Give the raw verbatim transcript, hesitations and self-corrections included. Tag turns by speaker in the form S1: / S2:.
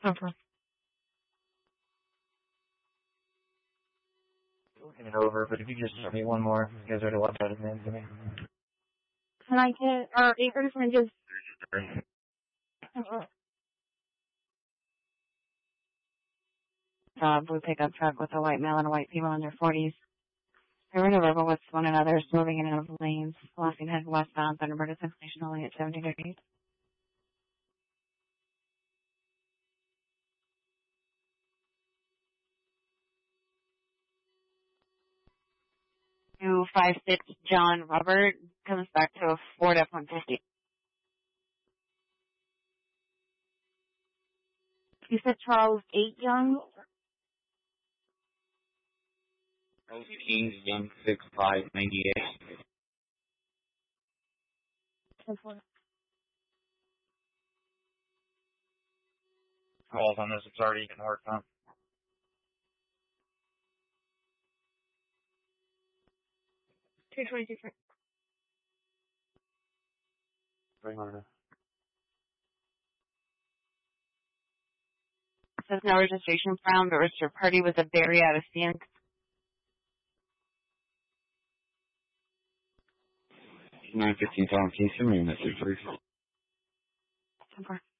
S1: Over.
S2: Looking it over, but if you just show me one more, you guys already left out his name to me.
S1: Can I get our acres and just... Uh, blue pickup truck with a white male and a white female in their forties. They were in a river with one another, moving in and out of lanes. Crossing head westbound, Thunderbird is destination only at seventy degrees. two five six John Robert comes back to a Ford F one fifty. You said Charles eight Young?
S2: Charles Kings, Young, six five ninety-eight. Calls on this, it's already getting worked on.
S1: two twenty-two.
S2: Bring on
S1: Says no registration found, but registered party was a berry out of San.
S2: nine fifteen Tom, can you send me a message, please?
S1: Super.